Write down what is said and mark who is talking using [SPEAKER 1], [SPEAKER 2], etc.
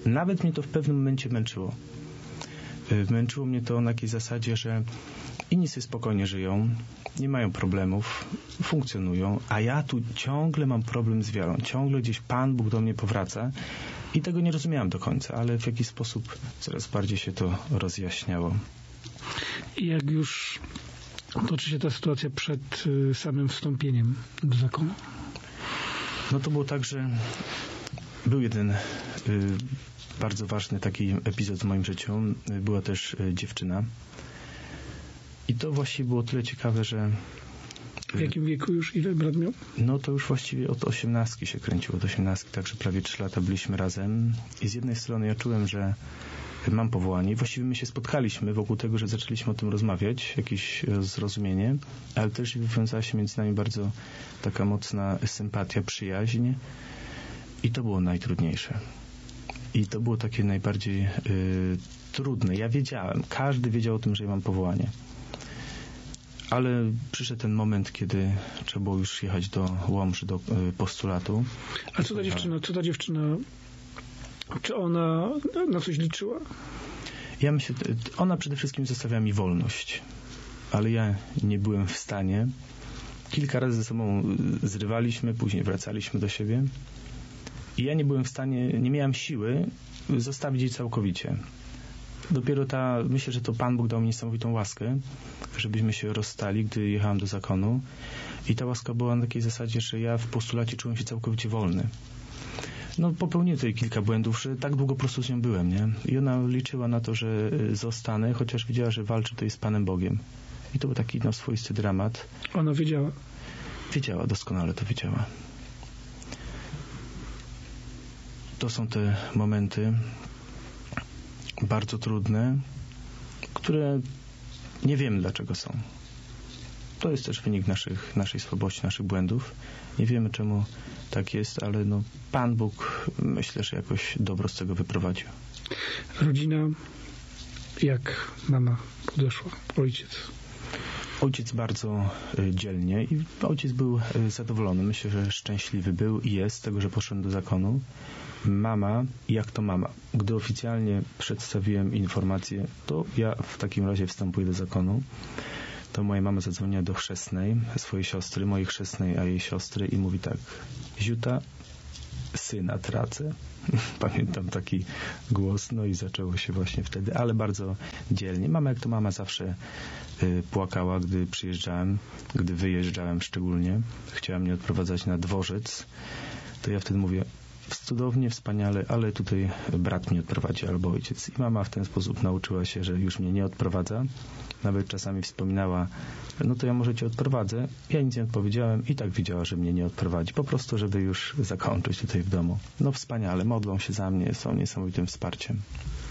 [SPEAKER 1] nawet mnie to w pewnym momencie męczyło. Męczyło mnie to na takiej zasadzie, że inni sobie spokojnie żyją, nie mają problemów, funkcjonują, a ja tu ciągle mam problem z wiarą. Ciągle gdzieś Pan Bóg do mnie powraca i tego nie rozumiałem do końca, ale w jakiś sposób coraz bardziej się to rozjaśniało.
[SPEAKER 2] I jak już toczy się ta sytuacja przed samym wstąpieniem do zakonu?
[SPEAKER 1] No to było tak, że był jeden bardzo ważny taki epizod w moim życiu. Była też dziewczyna. I to właściwie było tyle ciekawe, że...
[SPEAKER 2] W jakim wieku już? Ile brat miał?
[SPEAKER 1] No to już właściwie od 18 się kręciło. Od 18, także prawie 3 lata byliśmy razem. I z jednej strony ja czułem, że mam powołanie. I właściwie my się spotkaliśmy wokół tego, że zaczęliśmy o tym rozmawiać, jakieś zrozumienie, ale też wywiązała się między nami bardzo taka mocna sympatia, przyjaźń. I to było najtrudniejsze. I to było takie najbardziej trudne. Ja wiedziałem, każdy wiedział o tym, że ja mam powołanie. Ale przyszedł ten moment, kiedy trzeba było już jechać do Łomży, do postulatu.
[SPEAKER 2] A co ta dziewczyna, czy ona na coś liczyła?
[SPEAKER 1] Ja myślę, ona przede wszystkim zostawiała mi wolność. Ale ja nie byłem w stanie. Kilka razy ze sobą zrywaliśmy, później wracaliśmy do siebie. I ja nie byłem w stanie, nie miałem siły zostawić jej całkowicie. Dopiero myślę, że to Pan Bóg dał mi niesamowitą łaskę, żebyśmy się rozstali, gdy jechałem do zakonu. I ta łaska była na takiej zasadzie, że ja w postulacie czułem się całkowicie wolny. No popełniłem tutaj kilka błędów, że tak długo po prostu z nią byłem, nie? I ona liczyła na to, że zostanę, chociaż wiedziała, że walczy tutaj z Panem Bogiem. I to był taki swoisty dramat.
[SPEAKER 2] Ona wiedziała?
[SPEAKER 1] Wiedziała, doskonale to wiedziała. To są te momenty bardzo trudne, które nie wiemy dlaczego są. To jest też wynik naszej słabości, naszych błędów. Nie wiemy czemu tak jest, ale Pan Bóg myślę, że jakoś dobro z tego wyprowadził.
[SPEAKER 2] Rodzina, jak mama podeszła, ojciec?
[SPEAKER 1] Ojciec bardzo dzielnie i ojciec był zadowolony. Myślę, że szczęśliwy był i jest z tego, że poszedłem do zakonu. Mama, jak to mama? Gdy oficjalnie przedstawiłem informację, to ja w takim razie wstępuję do zakonu. To moja mama zadzwoniła do chrzestnej, swojej siostry, mojej chrzestnej, a jej siostry i mówi tak: Ziuta, syna tracę. Pamiętam taki głos, i zaczęło się właśnie wtedy, ale bardzo dzielnie. Mama, jak to mama, zawsze płakała, gdy przyjeżdżałem, gdy wyjeżdżałem szczególnie. Chciała mnie odprowadzać na dworzec. To ja wtedy mówię: cudownie, wspaniale, ale tutaj brat mnie odprowadzi albo ojciec. I mama w ten sposób nauczyła się, że już mnie nie odprowadza. Nawet czasami wspominała: to ja może cię odprowadzę. Ja nic nie odpowiedziałem i tak wiedziała, że mnie nie odprowadzi. Po prostu, żeby już zakończyć tutaj w domu. Wspaniale, modlą się za mnie, są niesamowitym wsparciem.